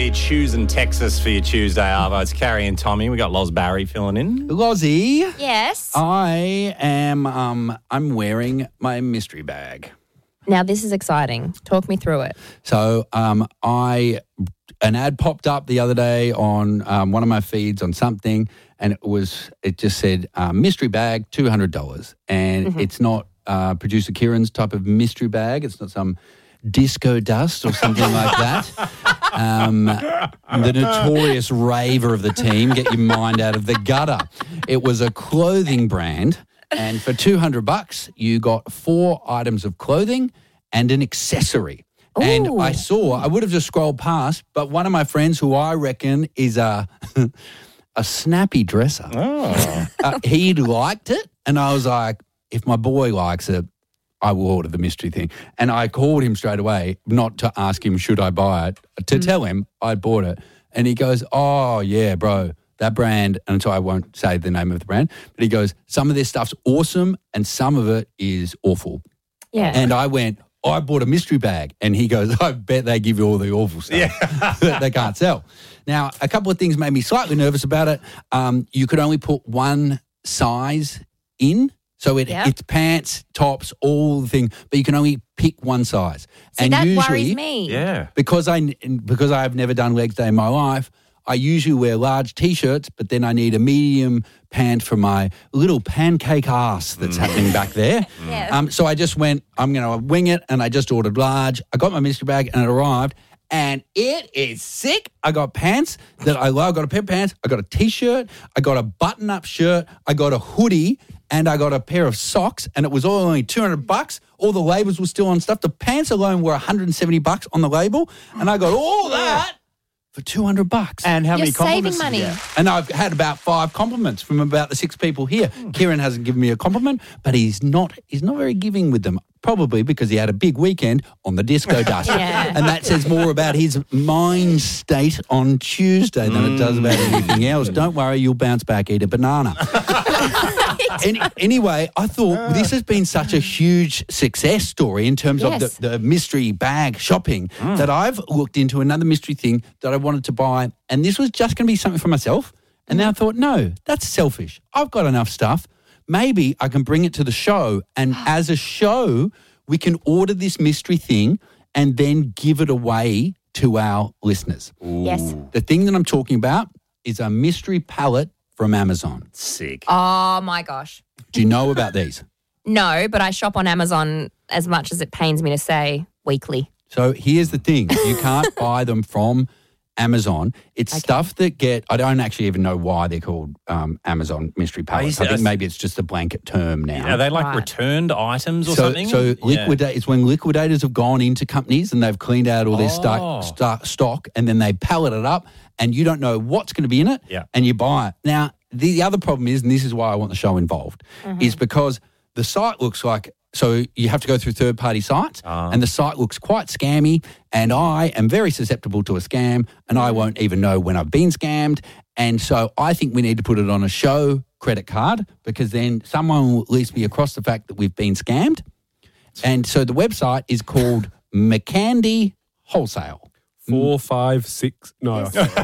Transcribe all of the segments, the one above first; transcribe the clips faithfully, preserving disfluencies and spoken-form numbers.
you choosing Texas for your Tuesday, Arvo? It's Carrie and Tommy. We got Loz Barry filling in. Lozzie. Yes. I am, um, I'm wearing my mystery bag. Now, this is exciting. Talk me through it. So um, I, an ad popped up the other day on um, one of my feeds on something, and it was, it just said uh, mystery bag, two hundred dollars. And mm-hmm. it's not uh, producer Kieran's type of mystery bag. It's not some disco dust or something like that. Um, the notorious raver of the team, get your mind out of the gutter. It was a clothing brand, and for two hundred bucks, you got four items of clothing and an accessory. Ooh. And I saw, I would have just scrolled past, but one of my friends who I reckon is a a snappy dresser. Oh. uh, he liked it, and I was like, if my boy likes it, I will order the mystery thing. And I called him straight away, not to ask him, should I buy it, to mm. tell him I bought it. And he goes, oh, yeah, bro, that brand, and so I won't say the name of the brand, but he goes, some of this stuff's awesome and some of it is awful. Yeah. And I went, oh, I bought a mystery bag. And he goes, I bet they give you all the awful stuff yeah. that they can't sell. Now, a couple of things made me slightly nervous about it. Um, you could only put one size in. So it, yep. it's pants, tops, all the thing, but you can only pick one size. See, and that usually, worries me. Yeah. Because I because I've never done legs day in my life, I usually wear large T-shirts, but then I need a medium pant for my little pancake ass that's mm. happening back there. Yeah. Um, so I just went, I'm going to wing it, and I just ordered large. I got my mystery bag, and it arrived. And it is sick. I got pants that I love. I got a pair of pants. I got a T-shirt. I got a button-up shirt. I got a hoodie. And I got a pair of socks. And it was all only two hundred bucks. All the labels were still on stuff. The pants alone were one hundred seventy bucks on the label. And I got all that for two hundred bucks. And how You're many compliments saving money. did you get? And I've had about five compliments from about the six people here. Kieran hasn't given me a compliment, but he's not he's not very giving with them. Probably because he had a big weekend on the disco dust. Yeah. And that says more about his mind state on Tuesday than mm. it does about anything else. Don't worry, you'll bounce back, eat a banana. Any, anyway, I thought this has been such a huge success story in terms yes. of the, the mystery bag shopping mm. that I've looked into another mystery thing that I wanted to buy. And this was just going to be something for myself. And then I thought, no, that's selfish. I've got enough stuff. Maybe I can bring it to the show, and as a show, we can order this mystery thing and then give it away to our listeners. Ooh. Yes. The thing that I'm talking about is a mystery palette from Amazon. Sick. Oh, my gosh. Do you know about these? No, but I shop on Amazon as much as it pains me to say weekly. So here's the thing. You can't buy them from Amazon. It's okay. stuff that get, I don't actually even know why they're called um, Amazon mystery palettes. I think maybe it's just a blanket term now. Are they like right. returned items or so, something? So yeah. liquidate, it's when liquidators have gone into companies and they've cleaned out all their oh. st- st- stock and then they pallet it up and you don't know what's going to be in it yeah. and you buy it. Now, the, the other problem is, and this is why I want the show involved, mm-hmm. is because the site looks like, so you have to go through third-party sites uh. and the site looks quite scammy and I am very susceptible to a scam and I won't even know when I've been scammed. And so I think we need to put it on a show credit card because then someone will at least be across the fact that we've been scammed. And so the website is called McCandy Wholesale. Four, five, six, no.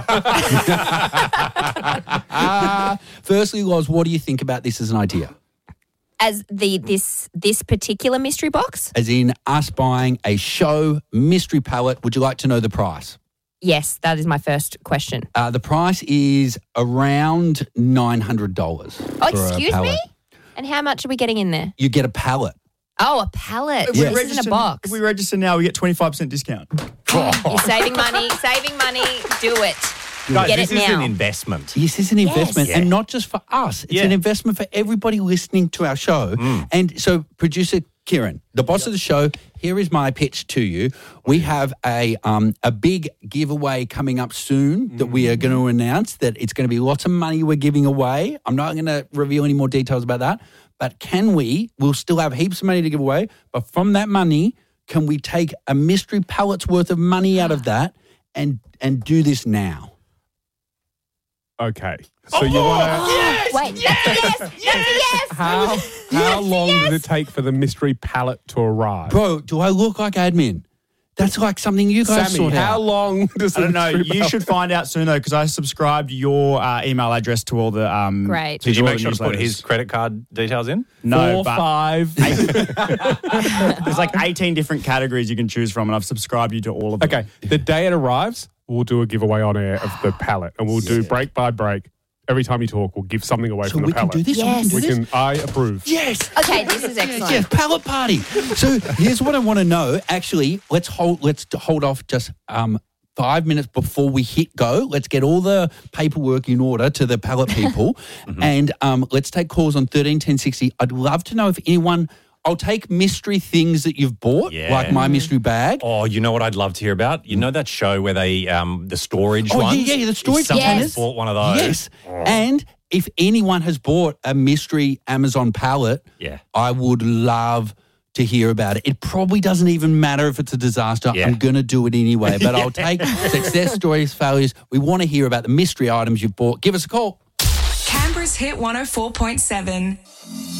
uh, firstly, Loz, what do you think about this as an idea? As the this this particular mystery box? As in us buying a show mystery palette. Would you like to know the price? Yes, that is my first question. Uh, the price is around nine hundred dollars. Oh, excuse me? And how much are we getting in there? You get a palette. Oh, a palette. If Yeah. we This isn't a box. If we register now, we get twenty-five percent discount. You're saving money, saving money. Do it. Guys, Get this it is now. an investment. This is an investment, Yes. and not just for us. It's Yeah. an investment for everybody listening to our show. Mm. And so, producer Kieran, the boss yep. of the show, here is my pitch to you. We have a um, a big giveaway coming up soon mm. that we are going to announce that it's going to be lots of money we're giving away. I'm not going to reveal any more details about that. But can we, we'll still have heaps of money to give away, but from that money, can we take a mystery pallet's worth of money out of that and and do this now? Okay. So you want to... Yes, Wait, yes, that's a yes, that's a yes. How, how Yes, long yes. did it take for the mystery pallet to arrive? Bro, do I look like admin? That's like something you guys Sammy, sort how out. long does I don't know. trip You out? should find out soon though, because I subscribed your uh, email address to all the. Um, Great. to Did you all make the sure to put newsletters. his credit card details in? No, Four, but five. there's like eighteen different categories you can choose from, and I've subscribed you to all of them. Okay, the day it arrives, we'll do a giveaway on air of the pallet, and we'll do break by break. Every time you talk, we'll give something away So from the we can pallet. do this. Yes. We We can do this. can. I approve. Yes. Okay, this is excellent. Yes, pallet party. So here's what I want to know. Actually, let's hold let's hold off just um, five minutes before we hit go. Let's get all the paperwork in order to the pallet people, Mm-hmm. and um, let's take calls on thirteen ten sixty. I'd love to know if anyone. I'll take mystery things that you've bought, Yeah. like my mystery bag. Oh, you know what I'd love to hear about? You know that show where they, um, the storage Oh, yeah, ones? yeah, the storage If someone containers. bought one of those. Yes, and if anyone has bought a mystery Amazon pallet, Yeah. I would love to hear about it. It probably doesn't even matter if it's a disaster. Yeah. I'm going to do it anyway, but I'll take success stories, failures. We want to hear about the mystery items you've bought. Give us a call. Canberra's Hit one oh four point seven.